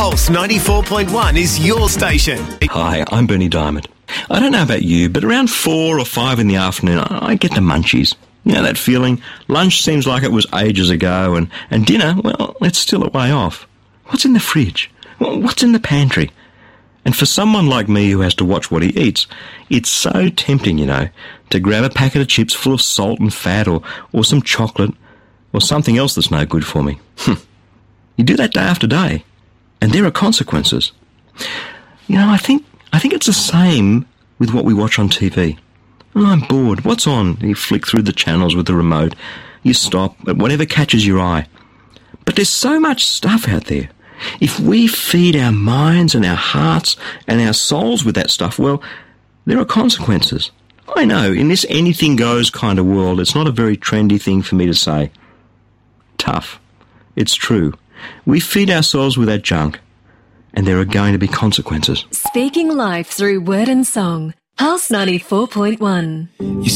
Pulse 94.1 is your station. Hi, I'm Bernie Diamond. I don't know about you, but around 4 or 5 in the afternoon, I get the munchies. You know that feeling? Lunch seems like it was ages ago, and dinner, well, it's still a way off. What's in the fridge? What's in the pantry? And for someone like me who has to watch what he eats, it's so tempting, you know, to grab a packet of chips full of salt and fat or some chocolate or something else that's no good for me. You do that day after day, and there are consequences. You know, I think it's the same with what we watch on TV. Oh, I'm bored. What's on? You flick through the channels with the remote. You stop at whatever catches your eye. But there's so much stuff out there. If we feed our minds and our hearts and our souls with that stuff, well, there are consequences. I know, in this anything goes kind of world, it's not a very trendy thing for me to say. Tough. It's true. We feed ourselves with that junk, and there are going to be consequences. Speaking life through word and song. Pulse 94.1.